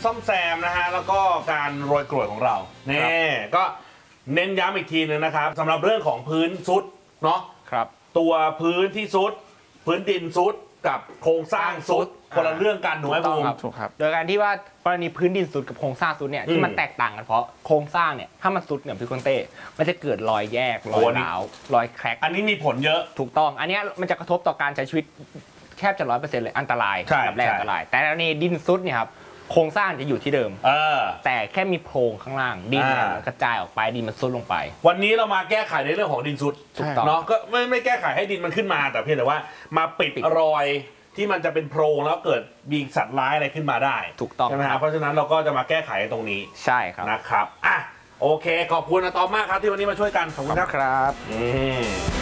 ซ่อมแซมนะฮะแล้วก็การโรยกรวดของเรานี่ก็เน้นย้ำอีกทีนึงนะครับสำหรับเรื่องของพื้นซุดเนาะครับตัวพื้นที่ซุดพื้นดินซุดกับโครงสร้างซุดคนละเรื่องกันถูกไหมบูมถูกครับโดยการที่ว่ากรณีพื้นดินซุดกับโครงสร้างซุดเนี่ยที่มันแตกต่างกันเพราะโครงสร้างเนี่ยถ้ามันซุดเนี่ยพี่คนเต้มันจะเกิดรอยแยกรอยร้าวรอยแคร็กอันนี้มีผลเยอะถูกต้องอันนี้มันจะกระทบต่อการใช้ชีวิตแทบจะ100%เลยอันตรายแบบแรกอันตรายแต่ในดินซุดเนี่ยครับโครงสร้างจะอยู่ที่เดิมแต่แค่มีโพรงข้างล่างดินมันกระจายออกไปดินมันซุดลงไปวันนี้เรามาแก้ไขในเรื่องของดินซุดเนาะก็ไม่แก้ไขให้ดินมันขึ้นมาแต่เพียงแต่ว่ามาปิดรอยที่มันจะเป็นโพรงแล้วเกิดมีสัตว์ร้ายอะไรขึ้นมาได้ถูกต้องใช่ไหมครับเพราะฉะนั้นเราก็จะมาแก้ไขตรงนี้ใช่ครับนะครับโอเคขอบคุณอะตอมมากครับที่วันนี้มาช่วยกันขอบคุณครับ